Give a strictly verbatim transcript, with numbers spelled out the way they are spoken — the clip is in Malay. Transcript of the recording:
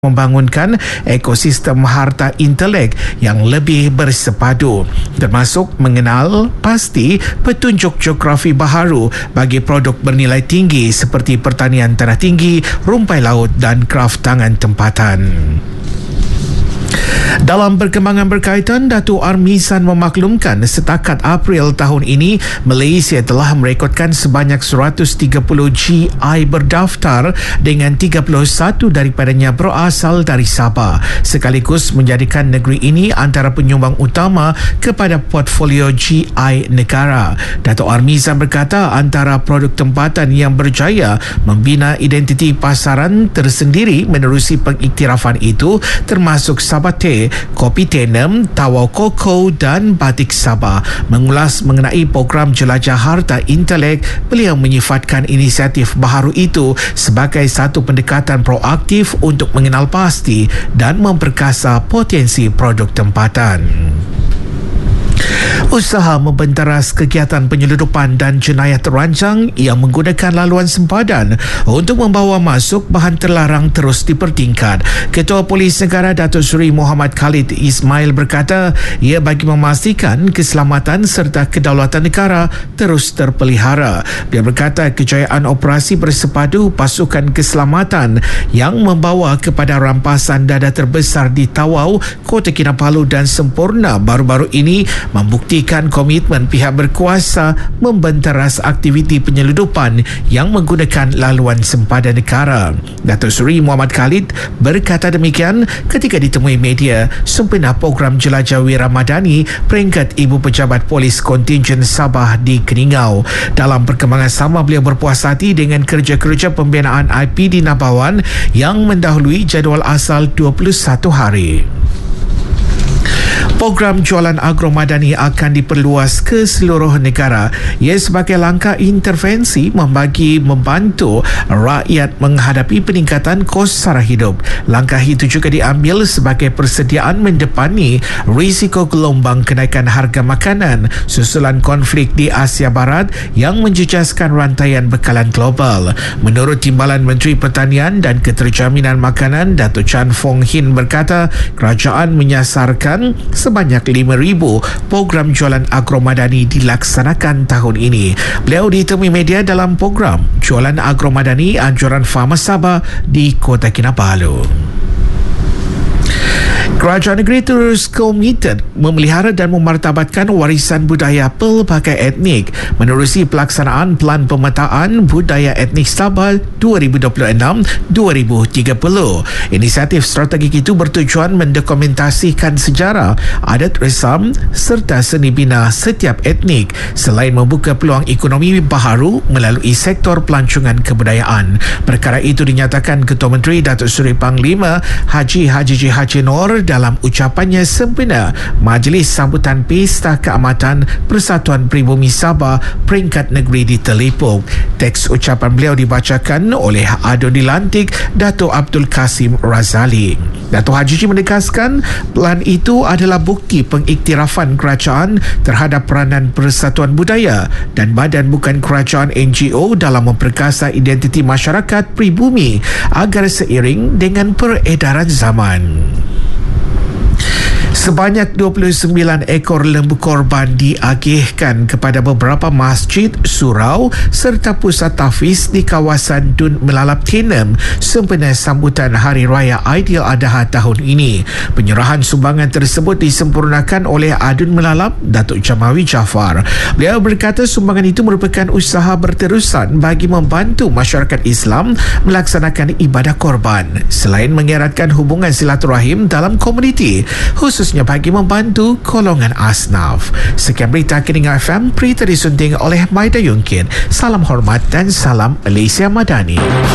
membangunkan ekosistem harta intelek yang lebih bersepadu, termasuk mengenal pasti petunjuk geografi baharu bagi produk bernilai tinggi seperti pertanian tanah tinggi, rumpai laut dan kraf tangan tempatan. Dalam perkembangan berkaitan, Datuk Armizan memaklumkan setakat April tahun ini, Malaysia telah merekodkan sebanyak seratus tiga puluh G I berdaftar dengan tiga puluh satu daripadanya berasal dari Sabah, sekaligus menjadikan negeri ini antara penyumbang utama kepada portfolio G I negara. Datuk Armizan berkata antara produk tempatan yang berjaya membina identiti pasaran tersendiri menerusi pengiktirafan itu termasuk Sabate, kopi Tenem, Tawau Koko dan batik Sabah. Mengulas mengenai program jelajah harta intelek, beliau menyifatkan inisiatif baharu itu sebagai satu pendekatan proaktif untuk mengenal pasti dan memperkasa potensi produk tempatan. Usaha membenteras kegiatan penyeludupan dan jenayah terancang yang menggunakan laluan sempadan untuk membawa masuk bahan terlarang terus dipertingkat. Ketua Polis Negara Datuk Seri Muhammad Khalid Ismail berkata ia bagi memastikan keselamatan serta kedaulatan negara terus terpelihara. Dia berkata kejayaan operasi bersepadu pasukan keselamatan yang membawa kepada rampasan dada terbesar di Tawau, Kota Kinabalu dan Semporna baru-baru ini membuktikan komitmen pihak berkuasa membenteras aktiviti penyeludupan yang menggunakan laluan sempadan negara. Datuk Seri Muhammad Khalid berkata demikian ketika ditemui media sempena program jelajah Wiramadani peringkat Ibu Pejabat Polis Kontingen Sabah di Keningau. Dalam perkembangan sama, beliau berpuas hati dengan kerja-kerja pembinaan I P di Nabawan yang mendahului jadual asal dua puluh satu hari. Program jualan agromadani akan diperluas ke seluruh negara. Ia sebagai langkah intervensi membagi membantu rakyat menghadapi peningkatan kos sara hidup. Langkah itu juga diambil sebagai persediaan mendepani risiko gelombang kenaikan harga makanan susulan konflik di Asia Barat yang menjejaskan rantaian bekalan global. Menurut Timbalan Menteri Pertanian dan Keterjaminan Makanan, Datuk Chan Fong Hin berkata kerajaan menyasarkan sebanyak lima ribu program jualan agromadani dilaksanakan tahun ini. Beliau ditemui media dalam program jualan agromadani anjuran Farma Sabah di Kota Kinabalu. Kerajaan negeri terus komited memelihara dan memartabatkan warisan budaya pelbagai etnik menerusi pelaksanaan Pelan Pemetaan Budaya Etnik Sabah dua ribu dua puluh enam hingga dua ribu tiga puluh. Inisiatif strategik itu bertujuan mendokumentasikan sejarah, adat resam serta seni bina setiap etnik selain membuka peluang ekonomi baharu melalui sektor pelancongan kebudayaan. Perkara itu dinyatakan Ketua Menteri Datuk Seri Panglima Haji Haji J. Haji Noor dalam ucapannya sempena Majlis Sambutan Pesta Keamatan Persatuan Pribumi Sabah peringkat negeri di Telipuk. Teks ucapan beliau dibacakan oleh Adun Dilantik Datuk Abdul Kasim Razali. Datuk Haji J menegaskan pelan itu adalah bukti pengiktirafan kerajaan terhadap peranan persatuan budaya dan badan bukan kerajaan N G O dalam memperkasa identiti masyarakat pribumi agar seiring dengan peredaran zaman. Sebanyak dua puluh sembilan ekor lembu korban diagihkan kepada beberapa masjid, surau serta pusat tahfiz di kawasan Dun Melalap Tenem sempena sambutan Hari Raya Aidiladha tahun ini. Penyerahan sumbangan tersebut disempurnakan oleh Adun Melalap, Datuk Jamawi Jaafar. Beliau berkata sumbangan itu merupakan usaha berterusan bagi membantu masyarakat Islam melaksanakan ibadah korban selain mengeratkan hubungan silaturahim dalam komuniti, khusus bagi membantu golongan asnaf. Sekian berita Keningau F M, berita disunting oleh Maida Yungkin. Salam hormat dan salam Malaysia Madani.